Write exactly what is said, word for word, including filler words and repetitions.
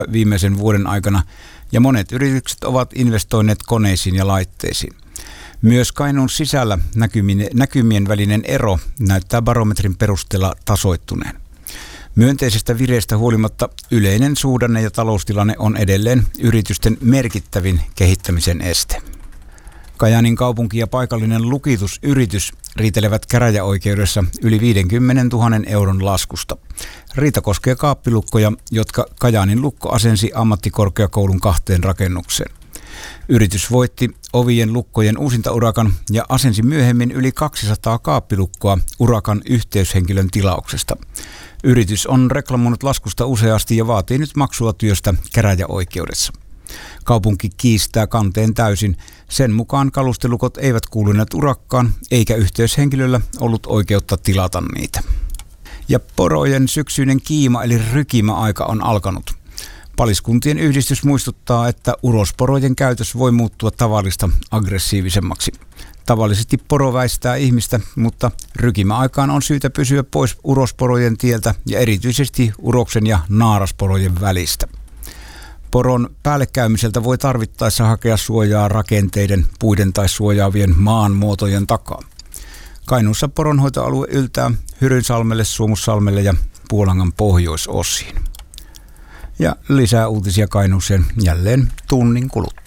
viimeisen vuoden aikana ja monet yritykset ovat investoineet koneisiin ja laitteisiin. Myös Kainuun sisällä näkymien, näkymien välinen ero näyttää barometrin perusteella tasoittuneen. Myönteisestä vireestä huolimatta yleinen suhdanne ja taloustilanne on edelleen yritysten merkittävin kehittämisen este. Kajaanin kaupunki ja paikallinen lukitusyritys riitelevät käräjäoikeudessa yli viisikymmentätuhatta euron laskusta. Riita koskee kaappilukkoja, jotka Kajaanin lukko asensi ammattikorkeakoulun kahteen rakennukseen. Yritys voitti ovien lukkojen uusintaurakan ja asensi myöhemmin yli kaksisataa kaappilukkoa urakan yhteyshenkilön tilauksesta. Yritys on reklamoinut laskusta useasti ja vaatii nyt maksua työstä käräjäoikeudessa. Kaupunki kiistää kanteen täysin. Sen mukaan kalustelukot eivät kuuluneet urakkaan, eikä yhteyshenkilöllä ollut oikeutta tilata niitä. Ja porojen syksyinen kiima eli rykimäaika on alkanut. Paliskuntien yhdistys muistuttaa, että urosporojen käytös voi muuttua tavallista aggressiivisemmaksi. Tavallisesti poro väistää ihmistä, mutta rykimäaikaan on syytä pysyä pois urosporojen tieltä ja erityisesti uroksen ja naarasporojen välistä. Poron päällekäymiseltä voi tarvittaessa hakea suojaa rakenteiden, puiden tai suojaavien maanmuotojen takaa. Kainuussa poronhoitoalue yltää Hyrynsalmelle, Suomussalmelle ja Puolangan pohjoisosiin. Ja lisää uutisia Kainuuseen jälleen tunnin kuluttua.